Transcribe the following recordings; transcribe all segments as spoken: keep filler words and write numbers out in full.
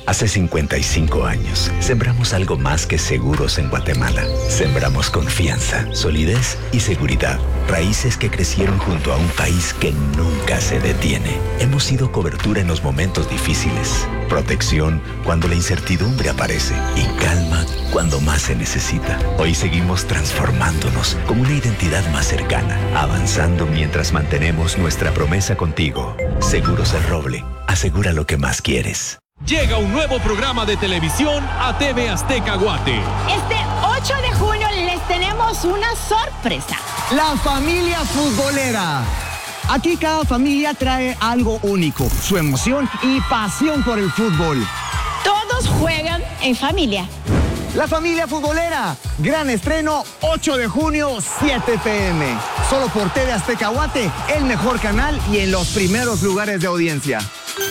Hace cincuenta y cinco años, sembramos algo más que seguros en Guatemala. Sembramos confianza, solidez y seguridad. Raíces que crecieron junto a un país que nunca se detiene. Hemos sido cobertura en los momentos difíciles, protección cuando la incertidumbre aparece y calma cuando más se necesita. Hoy seguimos transformándonos como una identidad más cercana, avanzando mientras mantenemos nuestra promesa contigo. Seguros El Roble, asegura lo que más quieres. Llega un nuevo programa de televisión a T V Azteca Guate. Este ocho de junio les tenemos una sorpresa. La familia futbolera. Aquí cada familia trae algo único, su emoción y pasión por el fútbol. Todos juegan en familia. La familia futbolera. Gran estreno, ocho de junio, siete pe eme. Solo por T V Azteca Guate, el mejor canal y en los primeros lugares de audiencia.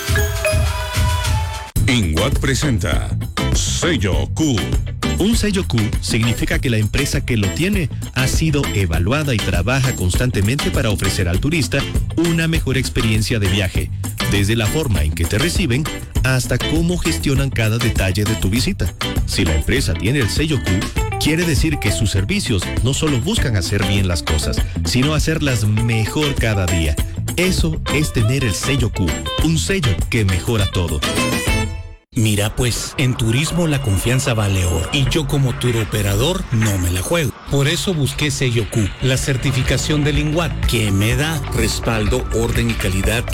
INWAC presenta Sello Q. Un sello Q significa que la empresa que lo tiene ha sido evaluada y trabaja constantemente para ofrecer al turista una mejor experiencia de viaje, desde la forma en que te reciben hasta cómo gestionan cada detalle de tu visita. Si la empresa tiene el sello Q, quiere decir que sus servicios no solo buscan hacer bien las cosas, sino hacerlas mejor cada día. Eso es tener el sello Q, un sello que mejora todo. Mira pues, en turismo la confianza vale oro y yo como turoperador no me la juego. Por eso busqué Sello Q, la certificación del INWAC, que me da respaldo, orden y calidad